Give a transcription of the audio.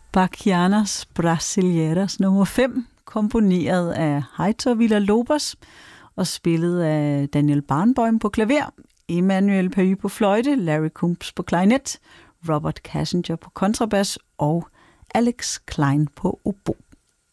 Bachianas Brasileiras nummer 5, komponeret af Heitor Villa-Lobos og spillet af Daniel Barenboim på klaver, Emmanuel Pahud på fløjte, Larry Coombs på klarinet, Robert Kassinger på kontrabas og Alex Klein på obo.